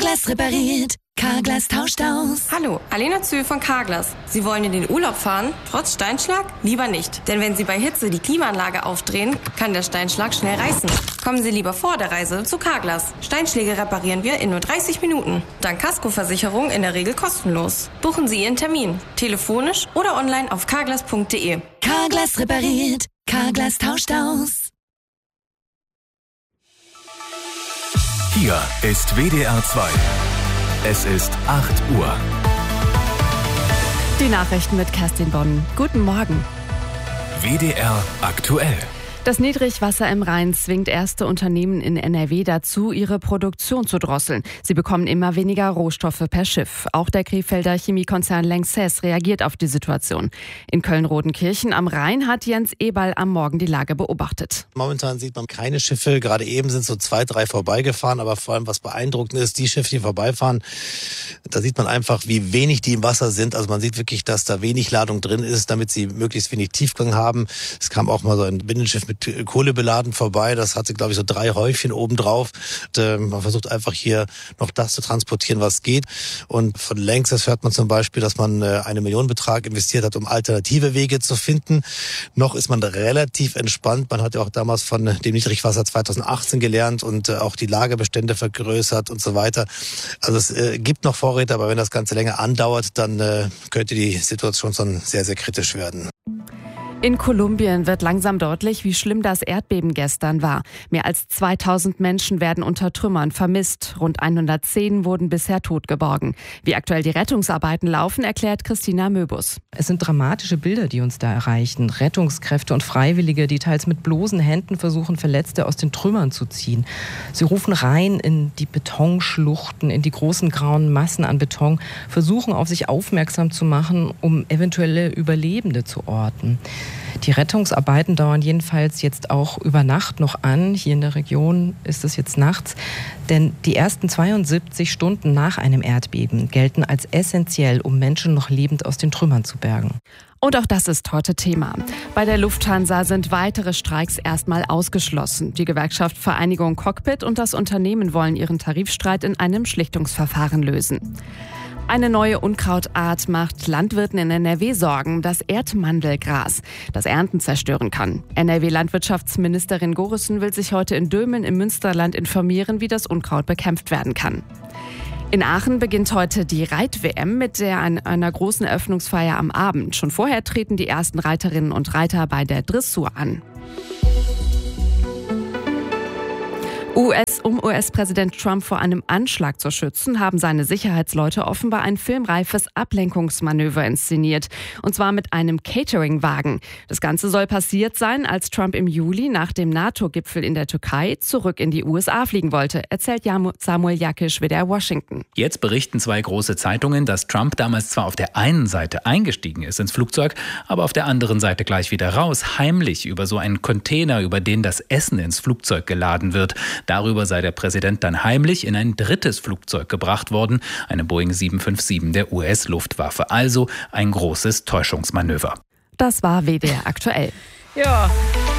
Carglass repariert. Carglass tauscht aus. Hallo, Alena Zühl von Carglass. Sie wollen in den Urlaub fahren, trotz Steinschlag? Lieber nicht. Denn wenn Sie bei Hitze die Klimaanlage aufdrehen, kann der Steinschlag schnell reißen. Kommen Sie lieber vor der Reise zu Carglass. Steinschläge reparieren wir in nur 30 Minuten. Dank Kaskoversicherung in der Regel kostenlos. Buchen Sie Ihren Termin. Telefonisch oder online auf carglass.de. Carglass repariert. Carglass tauscht aus. Hier ist WDR 2. Es ist 8 Uhr. Die Nachrichten mit Kerstin Bonn. Guten Morgen. WDR aktuell. Das Niedrigwasser im Rhein zwingt erste Unternehmen in NRW dazu, ihre Produktion zu drosseln. Sie bekommen immer weniger Rohstoffe per Schiff. Auch der Krefelder Chemiekonzern Lanxess reagiert auf die Situation. In Köln-Rodenkirchen am Rhein hat Jens Eberl am Morgen die Lage beobachtet. Momentan sieht man keine Schiffe. Gerade eben sind so 2, 3 vorbeigefahren. Aber vor allem, was beeindruckend ist, die Schiffe, die vorbeifahren, da sieht man einfach, wie wenig die im Wasser sind. Also man sieht wirklich, dass da wenig Ladung drin ist, damit sie möglichst wenig Tiefgang haben. Es kam auch mal so ein Binnenschiff mit Kohle beladen vorbei. Das hatte, glaube ich, so 3 Häufchen obendrauf. Man versucht einfach hier noch das zu transportieren, was geht. Und von Lanxess hört man zum Beispiel, dass man einen Millionenbetrag investiert hat, um alternative Wege zu finden. Noch ist man relativ entspannt. Man hat ja auch damals von dem Niedrigwasser 2018 gelernt und auch die Lagerbestände vergrößert und so weiter. Also es gibt noch Vorräte, aber wenn das Ganze länger andauert, dann könnte die Situation schon sehr, sehr kritisch werden. In Kolumbien wird langsam deutlich, wie schlimm das Erdbeben gestern war. Mehr als 2000 Menschen werden unter Trümmern vermisst. Rund 110 wurden bisher tot geborgen. Wie aktuell die Rettungsarbeiten laufen, erklärt Christina Möbus. Es sind dramatische Bilder, die uns da erreichen. Rettungskräfte und Freiwillige, die teils mit bloßen Händen versuchen, Verletzte aus den Trümmern zu ziehen. Sie rufen rein in die Betonschluchten, in die großen grauen Massen an Beton, versuchen auf sich aufmerksam zu machen, um eventuelle Überlebende zu orten. Die Rettungsarbeiten dauern jedenfalls jetzt auch über Nacht noch an. Hier in der Region ist es jetzt nachts. Denn die ersten 72 Stunden nach einem Erdbeben gelten als essentiell, um Menschen noch lebend aus den Trümmern zu bergen. Und auch das ist heute Thema. Bei der Lufthansa sind weitere Streiks erstmal ausgeschlossen. Die Gewerkschaft Vereinigung Cockpit und das Unternehmen wollen ihren Tarifstreit in einem Schlichtungsverfahren lösen. Eine neue Unkrautart macht Landwirten in NRW Sorgen, das Erdmandelgras, das Ernten zerstören kann. NRW-Landwirtschaftsministerin Gorissen will sich heute in Dömen im Münsterland informieren, wie das Unkraut bekämpft werden kann. In Aachen beginnt heute die Reit-WM mit einer großen Eröffnungsfeier am Abend. Schon vorher treten die ersten Reiterinnen und Reiter bei der Dressur an. Um US-Präsident Trump vor einem Anschlag zu schützen, haben seine Sicherheitsleute offenbar ein filmreifes Ablenkungsmanöver inszeniert. Und zwar mit einem Catering-Wagen. Das Ganze soll passiert sein, als Trump im Juli nach dem NATO-Gipfel in der Türkei zurück in die USA fliegen wollte, erzählt Samuel Jakisch, WDR Washington. Jetzt berichten 2 große Zeitungen, dass Trump damals zwar auf der einen Seite eingestiegen ist ins Flugzeug, aber auf der anderen Seite gleich wieder raus, heimlich über so einen Container, über den das Essen ins Flugzeug geladen wird. Darüber sei der Präsident dann heimlich in ein drittes Flugzeug gebracht worden, eine Boeing 757 der US-Luftwaffe. Also ein großes Täuschungsmanöver. Das war WDR aktuell. Ja.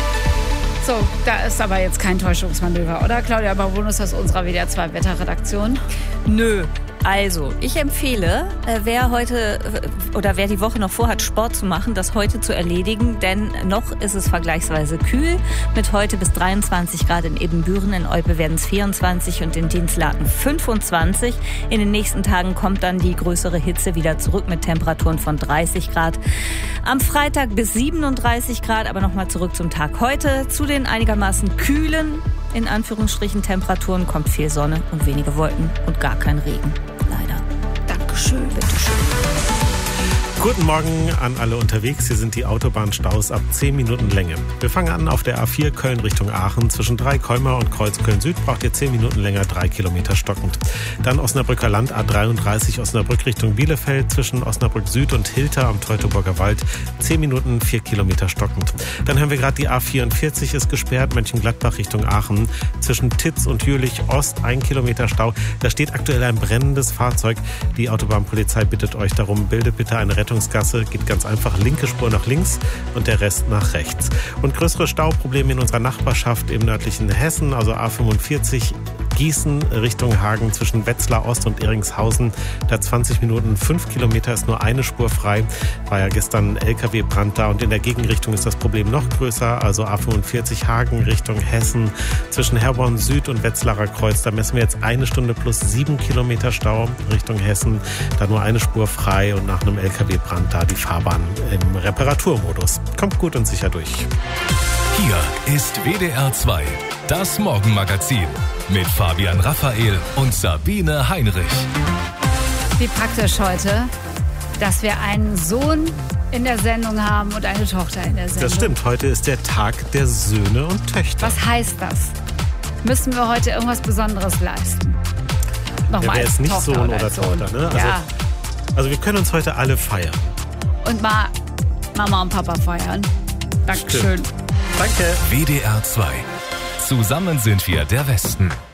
So, da ist aber jetzt kein Täuschungsmanöver, oder? Claudia Barbonus aus unserer WDR 2 Wetterredaktion. Nö. Also, ich empfehle, wer die Woche noch vorhat, Sport zu machen, das heute zu erledigen, denn noch ist es vergleichsweise kühl. Mit heute bis 23 Grad in Ibbenbüren, in Olpe werden es 24 und in Dinslaken 25. In den nächsten Tagen kommt dann die größere Hitze wieder zurück mit Temperaturen von 30 Grad. Am Freitag bis 37 Grad, aber nochmal zurück zum Tag heute. Zu den einigermaßen kühlen, in Anführungsstrichen, Temperaturen kommt viel Sonne und wenige Wolken und gar kein Regen. Leider. Dankeschön, bitteschön. Guten Morgen an alle unterwegs. Hier sind die Autobahnstaus ab 10 Minuten Länge. Wir fangen an auf der A4 Köln Richtung Aachen. Zwischen Dreikäumer und Kreuz Köln-Süd braucht ihr 10 Minuten länger, 3 Kilometer stockend. Dann Osnabrücker Land A33 Osnabrück Richtung Bielefeld. Zwischen Osnabrück Süd und Hilter am Teutoburger Wald 10 Minuten, 4 Kilometer stockend. Dann haben wir gerade die A44 ist gesperrt, Mönchengladbach Richtung Aachen. Zwischen Titz und Jülich Ost 1 Kilometer Stau. Da steht aktuell ein brennendes Fahrzeug. Die Autobahnpolizei bittet euch darum, bildet bitte eine Rettungsgasse, geht ganz einfach linke Spur nach links und der Rest nach rechts. Und größere Stauprobleme in unserer Nachbarschaft im nördlichen Hessen, also A45 Gießen Richtung Hagen zwischen Wetzlar Ost und Eringshausen. Da 20 Minuten, 5 Kilometer ist nur eine Spur frei. War ja gestern ein LKW-Brand da und in der Gegenrichtung ist das Problem noch größer. Also A45 Hagen Richtung Hessen zwischen Herborn Süd und Wetzlarer Kreuz. Da messen wir jetzt 1 Stunde plus 7 Kilometer Stau Richtung Hessen. Da nur eine Spur frei und nach einem LKW-Brand da die Fahrbahn im Reparaturmodus. Kommt gut und sicher durch. Hier ist WDR 2, das Morgenmagazin mit Fabian Raphael und Sabine Heinrich. Wie praktisch heute, dass wir einen Sohn in der Sendung haben und eine Tochter in der Sendung. Das stimmt, heute ist der Tag der Söhne und Töchter. Was heißt das? Müssen wir heute irgendwas Besonderes leisten? Nochmal wer als ist nicht Tochter Sohn oder oder Sohn. Tochter, ne? Ja. Also wir können uns heute alle feiern. Und mal Mama und Papa feiern. Dankeschön. Danke. WDR 2. Zusammen sind wir der Westen.